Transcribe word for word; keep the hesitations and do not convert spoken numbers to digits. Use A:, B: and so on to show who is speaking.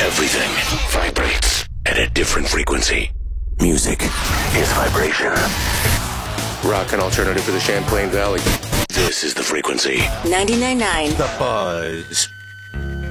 A: Everything vibrates at a different frequency. Music is vibration. Rock and alternative for the Champlain Valley. This is the frequency.
B: ninety-nine point nine
A: The Buzz.